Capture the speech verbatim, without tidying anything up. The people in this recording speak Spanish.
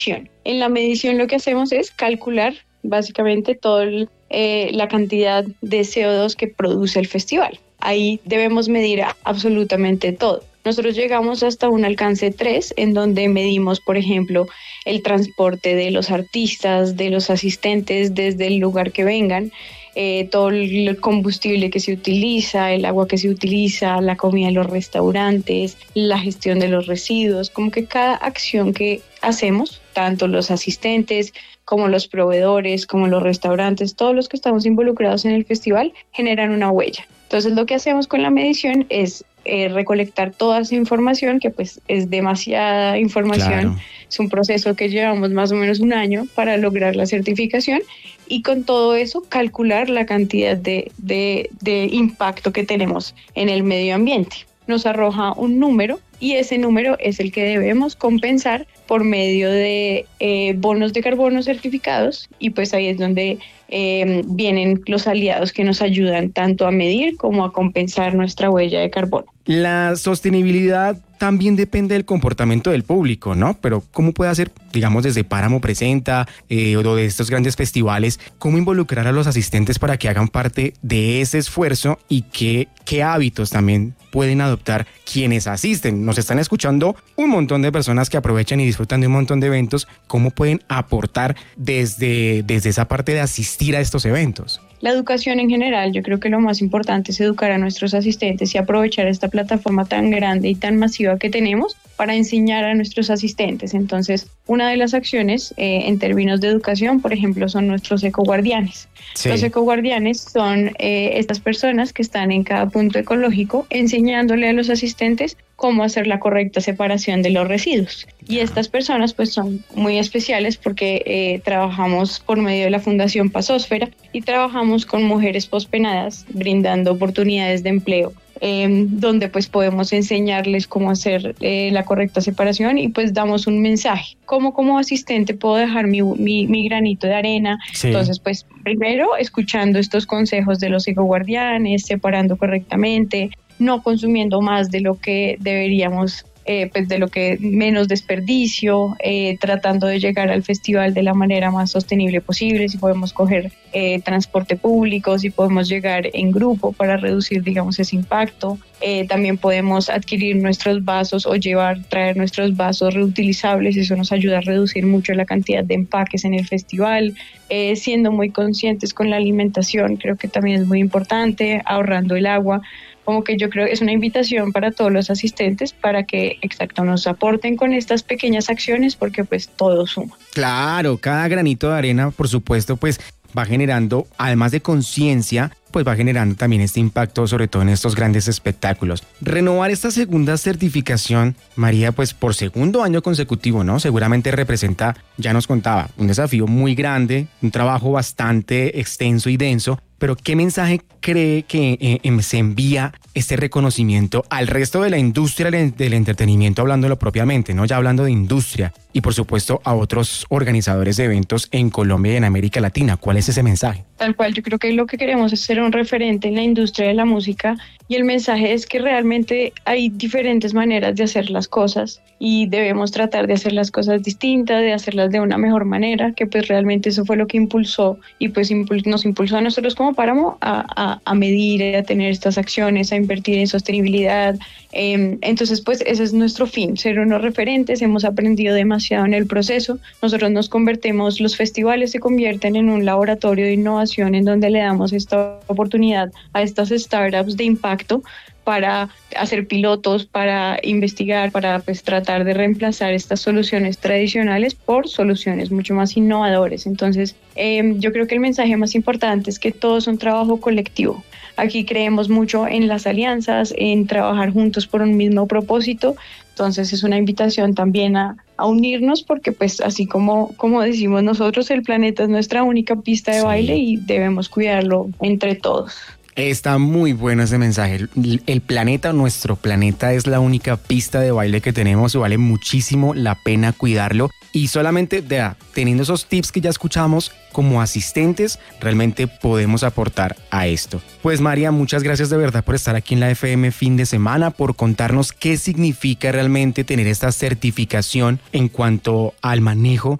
En la medición lo que hacemos es calcular básicamente toda eh, la cantidad de C O dos que produce el festival. Ahí debemos medir absolutamente todo. Nosotros llegamos hasta un alcance tres, en donde medimos, por ejemplo, el transporte de los artistas, de los asistentes desde el lugar que vengan, eh, todo el combustible que se utiliza, el agua que se utiliza, la comida en los restaurantes, la gestión de los residuos, como que cada acción que hacemos, tanto los asistentes como los proveedores, como los restaurantes, todos los que estamos involucrados en el festival, generan una huella. Entonces lo que hacemos con la medición es eh, recolectar toda esa información, que pues es demasiada información. Claro. Es un proceso que llevamos más o menos un año para lograr la certificación, y con todo eso calcular la cantidad de, de, de impacto que tenemos en el medio ambiente. Nos arroja un número, y ese número es el que debemos compensar por medio de eh, bonos de carbono certificados, y pues ahí es donde eh, vienen los aliados que nos ayudan tanto a medir como a compensar nuestra huella de carbono. La sostenibilidad también depende del comportamiento del público, ¿no? Pero ¿cómo puede hacer, digamos, desde Páramo Presenta eh, o de estos grandes festivales, cómo involucrar a los asistentes para que hagan parte de ese esfuerzo, y qué, qué hábitos también pueden adoptar quienes asisten? Nos están escuchando un montón de personas que aprovechan y disfrutan de un montón de eventos. ¿Cómo pueden aportar desde, desde esa parte de asistir a estos eventos? La educación en general, yo creo que lo más importante es educar a nuestros asistentes y aprovechar esta plataforma tan grande y tan masiva que tenemos para enseñar a nuestros asistentes. Entonces, una de las acciones eh, en términos de educación, por ejemplo, son nuestros ecoguardianes. Sí. Los ecoguardianes son eh, estas personas que están en cada punto ecológico enseñándole a los asistentes cómo hacer la correcta separación de los residuos. Y estas personas pues son muy especiales porque eh, trabajamos por medio de la Fundación Pazósfera y trabajamos con mujeres pospenadas brindando oportunidades de empleo, eh, donde pues podemos enseñarles cómo hacer eh, la correcta separación, y pues damos un mensaje. ¿Cómo como asistente puedo dejar mi, mi, mi granito de arena? Sí. Entonces pues primero escuchando estos consejos de los ecoguardianes, separando correctamente, no consumiendo más de lo que deberíamos, eh, pues de lo que menos desperdicio, eh, tratando de llegar al festival de la manera más sostenible posible. Si podemos coger eh, transporte público, si podemos llegar en grupo para reducir, digamos, ese impacto. Eh, también podemos adquirir nuestros vasos o llevar, traer nuestros vasos reutilizables. Eso nos ayuda a reducir mucho la cantidad de empaques en el festival. Eh, siendo muy conscientes con la alimentación, creo que también es muy importante, ahorrando el agua. Como que yo creo que es una invitación para todos los asistentes para que, exacto, nos aporten con estas pequeñas acciones, porque pues todo suma. Claro, cada granito de arena, por supuesto, pues va generando, además de conciencia, pues va generando también este impacto, sobre todo en estos grandes espectáculos. Renovar esta segunda certificación, María, pues por segundo año consecutivo, ¿no? Seguramente representa, ya nos contaba, un desafío muy grande, un trabajo bastante extenso y denso, pero ¿qué mensaje cree que eh, se envía este reconocimiento al resto de la industria del entretenimiento, hablándolo propiamente, ¿no? Ya hablando de industria, y por supuesto a otros organizadores de eventos en Colombia y en América Latina? ¿Cuál es ese mensaje? Tal cual, yo creo que lo que queremos es ser un referente en la industria de la música, y el mensaje es que realmente hay diferentes maneras de hacer las cosas y debemos tratar de hacer las cosas distintas, de hacerlas de una mejor manera, que pues realmente eso fue lo que impulsó y pues impul- nos impulsó a nosotros como Páramo a, a, a medir, a tener estas acciones, a invertir en sostenibilidad. Eh, entonces pues ese es nuestro fin, ser unos referentes. Hemos aprendido demasiado en el proceso. Nosotros nos convertimos, los festivales se convierten en un laboratorio de innovación en donde le damos esta oportunidad a estas startups de impacto para hacer pilotos, para investigar, para pues tratar de reemplazar estas soluciones tradicionales por soluciones mucho más innovadoras. Entonces, eh, yo creo que el mensaje más importante es que todo es un trabajo colectivo. Aquí creemos mucho en las alianzas, en trabajar juntos por un mismo propósito. Entonces es una invitación también a, a unirnos, porque pues así como, como decimos nosotros, el planeta es nuestra única pista de sí. baile y debemos cuidarlo entre todos. Está muy bueno ese mensaje. El, el planeta, nuestro planeta, es la única pista de baile que tenemos y vale muchísimo la pena cuidarlo. Y solamente vea, teniendo esos tips que ya escuchamos como asistentes, realmente podemos aportar a esto. Pues María, muchas gracias de verdad por estar aquí en la F M fin de semana, por contarnos qué significa realmente tener esta certificación en cuanto al manejo